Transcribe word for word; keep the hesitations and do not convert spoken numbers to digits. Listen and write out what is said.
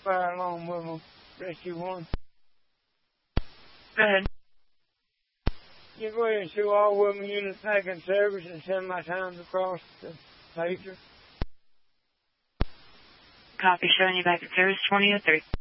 fire along with them. Rescue one. Go ahead. You go ahead and show all women units back in service and send my times across the pager. Copy, showing you back in service twenty oh three.